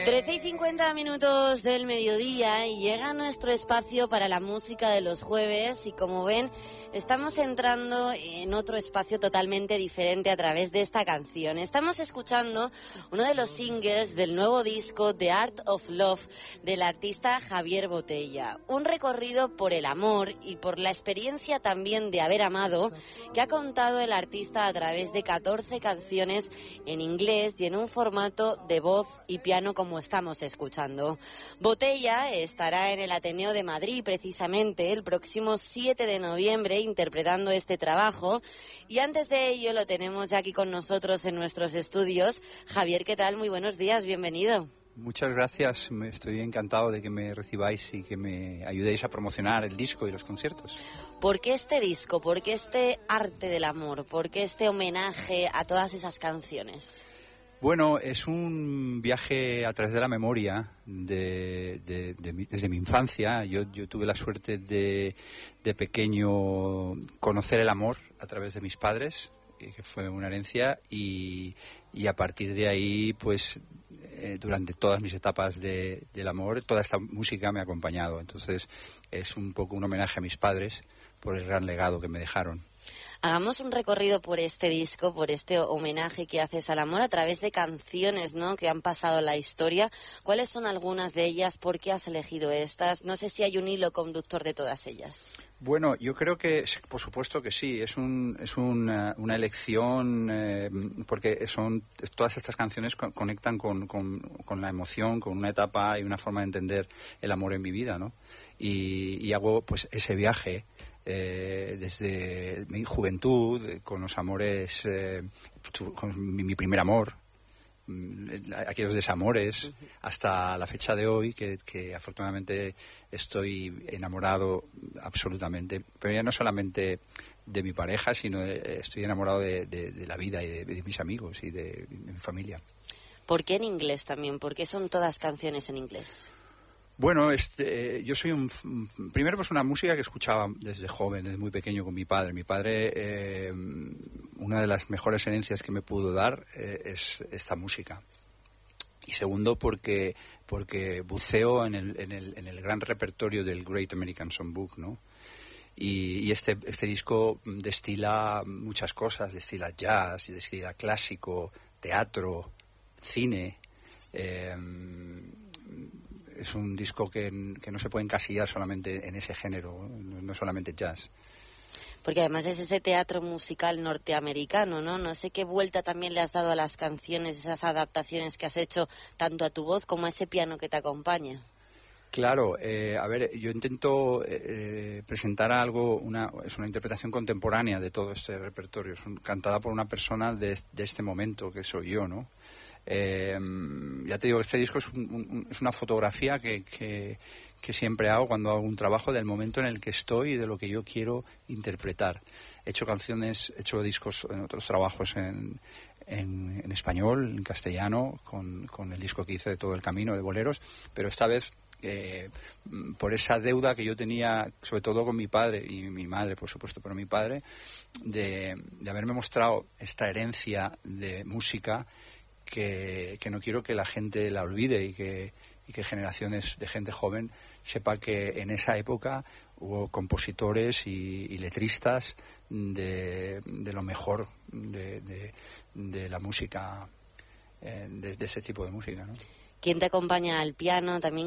13:50 del mediodía y llega nuestro espacio para la música de los jueves y como ven estamos entrando en otro espacio totalmente diferente a través de esta canción. Estamos escuchando uno de los singles del nuevo disco The Art of Love del artista Javier Botella. Un recorrido por el amor y por la experiencia también de haber amado que ha contado el artista a través de 14 canciones en inglés y en un formato de voz y piano como estamos escuchando. Botella estará en el Ateneo de Madrid precisamente el próximo 7 de noviembre interpretando este trabajo y antes de ello lo tenemos ya aquí con nosotros en nuestros estudios. Javier, ¿qué tal? Muy buenos días, bienvenido. Muchas gracias, estoy encantado de que me recibáis y que me ayudéis a promocionar el disco y los conciertos. ¿Por qué este disco? ¿Por qué este arte del amor? ¿Por qué este homenaje a todas esas canciones? Bueno, es un viaje a través de la memoria desde mi infancia. Yo tuve la suerte de pequeño conocer el amor a través de mis padres, que fue una herencia, y a partir de ahí, pues durante todas mis etapas del amor, toda esta música me ha acompañado. Entonces es un poco un homenaje a mis padres por el gran legado que me dejaron. Hagamos un recorrido por este disco, por este homenaje que haces al amor a través de canciones, ¿no?, que han pasado la historia. ¿Cuáles son algunas de ellas? ¿Por qué has elegido estas? No sé si hay un hilo conductor de todas ellas. Bueno, yo creo que, por supuesto que sí, es una elección porque todas estas canciones conectan con la emoción, con una etapa y una forma de entender el amor en mi vida, ¿no? Y hago pues ese viaje desde mi juventud, con los amores, con mi primer amor, aquellos desamores, hasta la fecha de hoy, que afortunadamente estoy enamorado absolutamente, pero ya no solamente de mi pareja, sino estoy enamorado de la vida y de mis amigos y de mi familia. ¿Por qué en inglés también? ¿Por qué son todas canciones en inglés? Bueno, yo soy primero pues una música que escuchaba desde joven, desde muy pequeño con mi padre. Mi padre, una de las mejores herencias que me pudo dar es esta música. Y segundo, porque buceo en el gran repertorio del Great American Songbook, ¿no? Y este disco destila muchas cosas, destila jazz, destila clásico, teatro, cine. Es un disco que no se puede encasillar solamente en ese género, no solamente jazz. Porque además es ese teatro musical norteamericano, ¿no? No sé qué vuelta también le has dado a las canciones, esas adaptaciones que has hecho tanto a tu voz como a ese piano que te acompaña. Claro, a ver, yo intento presentar algo, es una interpretación contemporánea de todo este repertorio, cantada por una persona de este momento, que soy yo, ¿no? Ya te digo, este disco es una fotografía que siempre hago cuando hago un trabajo del momento en el que estoy y de lo que yo quiero interpretar. He hecho canciones, he hecho discos en otros trabajos en español, en castellano, con el disco que hice de Todo el Camino, de boleros, pero esta vez por esa deuda que yo tenía, sobre todo con mi padre y mi madre, por supuesto, pero mi padre, de haberme mostrado esta herencia de música que no quiero que la gente la olvide y que generaciones de gente joven sepa que en esa época hubo compositores y letristas de lo mejor de la música, de este tipo de música, ¿no? ¿Quién te acompaña al piano? También